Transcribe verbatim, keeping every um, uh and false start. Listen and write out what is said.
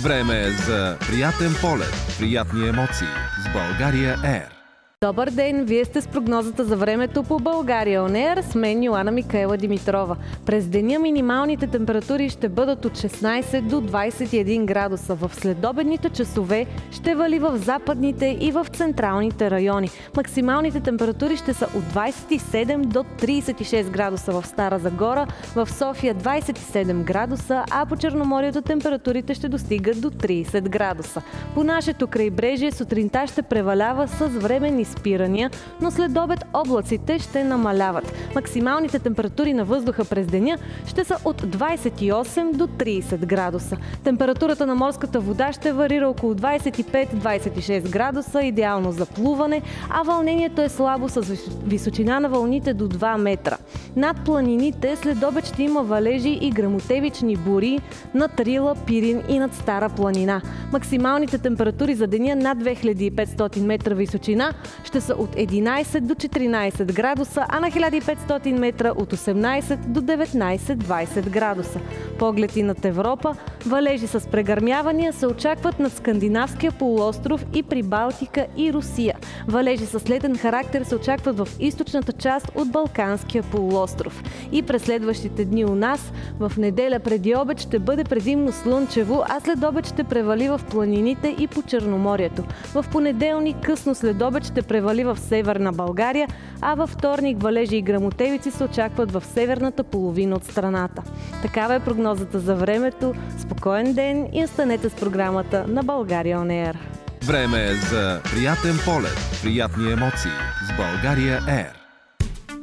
Време е за приятен полет, приятни емоции с България Ер. Добър ден! Вие сте с прогнозата за времето по България On Air с мен Йоана Микаела Димитрова. През деня минималните температури ще бъдат от шестнайсет до двайсет и един градуса. В следобедните часове ще вали в западните и в централните райони. Максималните температури ще са от двайсет и седем до трийсет и шест градуса в Стара Загора, в София двайсет и седем градуса, а по Черноморието температурите ще достигат до трийсет градуса. По нашето крайбрежие сутринта ще превалява с временни спирания, но след обед облаците ще намаляват. Максималните температури на въздуха през деня ще са от двайсет и осем до трийсет градуса. Температурата на морската вода ще варира около двайсет и пет до двайсет и шест градуса, идеално за плуване, а вълнението е слабо с височина на вълните до два метра. Над планините след обед ще има валежи и гръмотевични бури над Рила, Пирин и над Стара планина. Максималните температури за деня над две хиляди и петстотин метра височина ще са от единайсет до четиринайсет градуса, а на хиляда и петстотин метра от осемнайсет до деветнайсет до двайсет градуса. Погледи над Европа, валежи с прегърмявания се очакват над Скандинавския полуостров и при Балтика и Русия. Валежи с летен характер се очакват в източната част от Балканския полуостров. И през следващите дни у нас, в неделя преди обед ще бъде предимно слънчево, а след обед ще превали в планините и по Черноморието. В понеделник късно след обед ще превали в северна България, а във вторник валежи и гръмотевици се очакват в северната половина от страната. Такава е прогнозата за времето. Спокоен ден и останете с програмата на България On Air. Време е за приятен полет, приятни емоции с България Ер.